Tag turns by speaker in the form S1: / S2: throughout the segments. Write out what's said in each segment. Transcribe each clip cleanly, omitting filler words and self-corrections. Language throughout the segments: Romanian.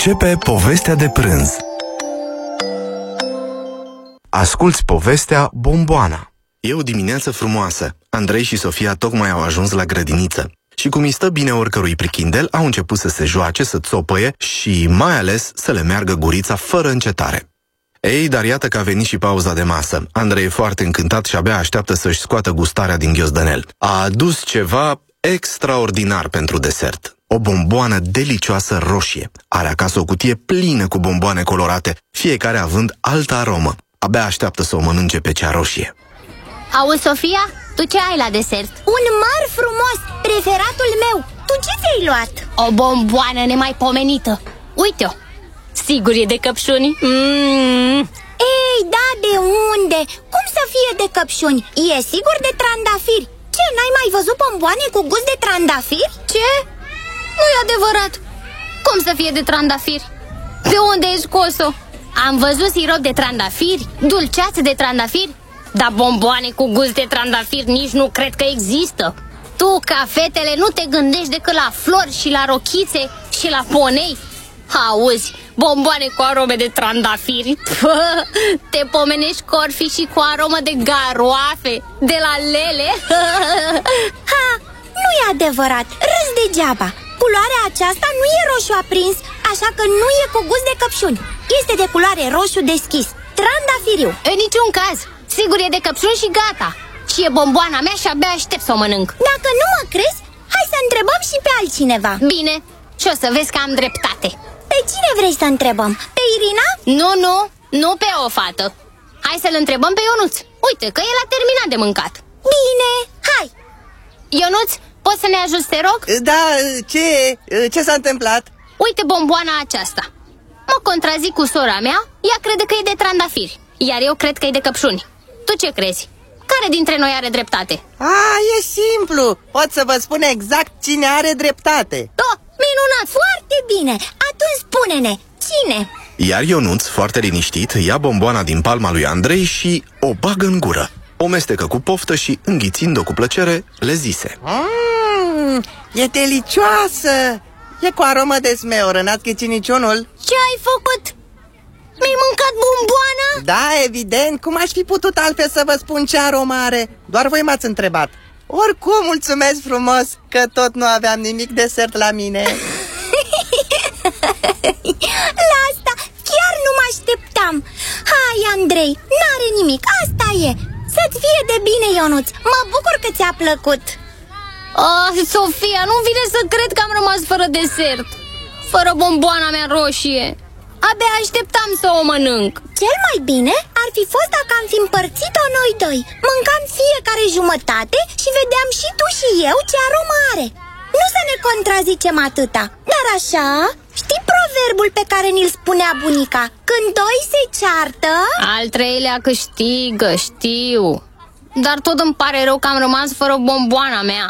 S1: Începe povestea de prânz. Asculți povestea Bomboana. E o dimineață frumoasă. Andrei și Sofia tocmai au ajuns la grădiniță. Și cum îi stă bine oricărui prichindel, au început să se joace, să țopăie și mai ales să le meargă gurița fără încetare. Ei, dar iată că a venit și pauza de masă. Andrei e foarte încântat și abia așteaptă să-și scoată gustarea din ghiozdănel. A adus ceva extraordinar pentru desert. O bomboană delicioasă roșie. Are acasă o cutie plină cu bomboane colorate, fiecare având altă aromă. Abia așteaptă să o mănânce pe cea roșie.
S2: Auzi, Sofia, tu ce ai la desert?
S3: Un măr frumos, preferatul meu. Tu ce ți-ai luat?
S2: O bomboană nemaipomenită. Uite-o. Sigur e de căpșuni?
S3: Ei, da, de unde? Cum să fie de căpșuni? E sigur de trandafiri. Ce, n-ai mai văzut bomboane cu gust de trandafiri?
S2: Ce? Nu e adevărat. Cum să fie de trandafiri? De unde ai scos-o? Am văzut sirop de trandafiri, dulceață de trandafiri, dar bomboane cu gust de trandafiri nici nu cred că există. Tu, ca fetele, nu te gândești decât la flori și la rochițe și la ponei. Auzi, bomboane cu arome de trandafiri. Te pomenești cu orfi și cu aromă de garoafe, de la lele.
S3: Ha, nu e adevărat, râs degeaba. Culoarea aceasta nu e roșu aprins, așa că nu e cu gust de căpșuni. Este de culoare roșu deschis, trandafiriu.
S2: În niciun caz, sigur e de căpșuni și gata. Și e bomboana mea și abia aștept să o mănânc.
S3: Dacă nu mă crezi, hai să întrebăm și pe altcineva.
S2: Bine, și o să vezi că am dreptate.
S3: Pe cine vrei să întrebăm? Pe Irina?
S2: Nu pe o fată. Hai să-l întrebăm pe Ionuț. Uite că el a terminat de mâncat.
S3: Bine, hai.
S2: Ionuț, poți să ne ajuți, te rog?
S4: Da, ce s-a întâmplat?
S2: Uite bomboana aceasta. Mă contrazic cu sora mea, ea crede că e de trandafiri, iar eu cred că e de căpșuni. Tu ce crezi? Care dintre noi are dreptate?
S4: E simplu, pot să vă spun exact cine are dreptate.
S3: Minunat, foarte bine. Atunci spune-ne, cine?
S1: Iar Ionuț, foarte liniștit, ia bomboana din palma lui Andrei și o bagă în gură. O mestecă cu poftă și, înghițind-o cu plăcere, le zise:
S4: E delicioasă! E cu aromă de smeoră, n-ați ghicit niciunul?
S3: Ce ai făcut? Mi-ai mâncat bomboana?
S4: Da, evident, cum aș fi putut altfel să vă spun ce aromă are? Doar voi m-ați întrebat. Oricum, mulțumesc frumos că tot nu aveam nimic desert la mine.
S3: La asta chiar nu mă așteptam. Hai, Andrei, n-are nimic, asta e. Să-ți fie de bine, Ionuț. Mă bucur că ți-a plăcut.
S2: Sofia, nu vine să cred că am rămas fără desert, fără bomboana mea roșie. Abia așteptam să o mănânc.
S3: Cel mai bine ar fi fost dacă am fi împărțit-o noi doi. Mâncam fiecare jumătate și vedeam și tu și eu ce aromă are. Nu să ne contrazicem atâta. Dar așa, știi proverbul pe care ni-l spunea bunica? Când doi se ceartă,
S2: al treilea câștigă, știu. Dar tot îmi pare rău că am rămas fără bomboana mea.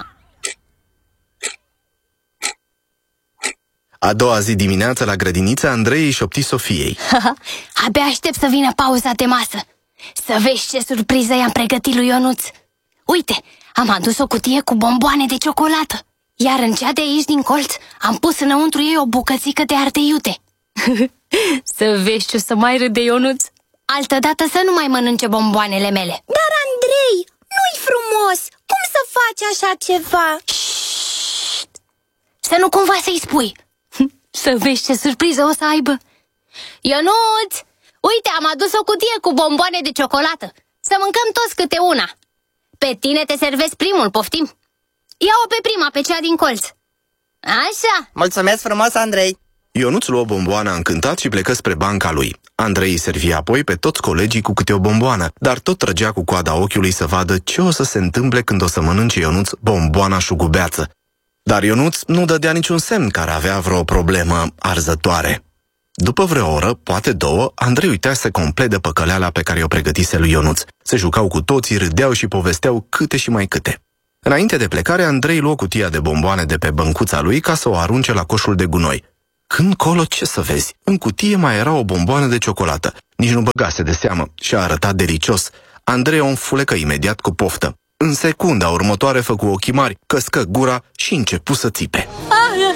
S1: A doua zi dimineață, la grădiniță, Andrei îi șopti Sofiei:
S2: Abia aștept să vină pauza de masă, să vezi ce surpriză i-am pregătit lui Ionuț. Uite, am adus o cutie cu bomboane de ciocolată, iar în cea de aici din colț am pus înăuntru ei o bucățică de ardei iute. Să vezi ce o să mai râde Ionuț. Altădată să nu mai mănânce bomboanele mele.
S3: Dar, Andrei, nu-i frumos. Cum să faci așa ceva?
S2: Șt! Să nu cumva să-i spui. Să vezi ce surpriză o să aibă. Ionuț, uite, am adus o cutie cu bomboane de ciocolată. Să mâncăm toți câte una. Pe tine te servesc primul, poftim? Ia-o pe prima, pe cea din colț. Așa.
S4: Mulțumesc frumos, Andrei.
S1: Ionuț luă bomboana încântat și plecă spre banca lui. Andrei îi servi apoi pe toți colegii cu câte o bomboană, dar tot trăgea cu coada ochiului să vadă ce o să se întâmple când o să mănânce Ionuț bomboana șugubeață. Dar Ionuț nu dădea niciun semn că ar avea vreo problemă arzătoare. După vreo oră, poate două, Andrei uitase complet de păcăleala pe care o pregătise lui Ionuț. Se jucau cu toții, râdeau și povesteau câte și mai câte. Înainte de plecare, Andrei luă cutia de bomboane de pe băncuța lui ca să o arunce la coșul de gunoi. Când colo, ce să vezi? În cutie mai era o bomboană de ciocolată. Nici nu băgase de seamă și a arătat delicios. Andrei o înfulecă imediat cu poftă. În secunda următoare făcu ochii mari, căscă gura și începu să țipe.